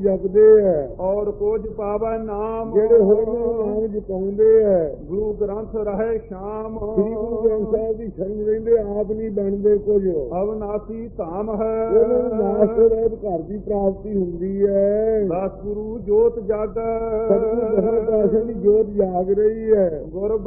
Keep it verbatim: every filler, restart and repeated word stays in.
ਜਪਦੇ ਹੈ ਔਰ ਕੁਝ ਪਾਵੈ ਨਾਮ ਜਿਹੜੇ ਹੋਰਨਾਂ ਨੂੰ ਨਾਮ ਜਪਾਉਂਦੇ ਹੈ ਗੁਰੂ ਗ੍ਰੰਥ ਰਹੇ ਸ਼ਾਮ ਸ੍ਰੀ ਗੁਰੂ ਗ੍ਰੰਥ ਸਾਹਿਬ ਦੀ ਸ਼ਰਨ ਰਹਿੰਦੇ ਆਪ ਨਹੀਂ ਬਣਦੇ ਕੁਝ ਅਵਨਾਸੀ ਧਾਮ ਹੈ ਉਹਨਾਂ ਨੂੰ ਨਾਸ ਤੋਂ ਰਹਿਤ ਘਰ ਦੀ ਪ੍ਰਾਪਤੀ ਹੁੰਦੀ ਹੈ ਦਸ ਗੁਰੂ ਜੋਤ ਜਾਗੈ ਸਤਿਗੁਰੂ ਦਸਵੇਂ ਪਾਤਸ਼ਾਹ ਦੀ ਜੋਤ ਜਾਗ ਰਹੀ ਹੈ ਗੁਰ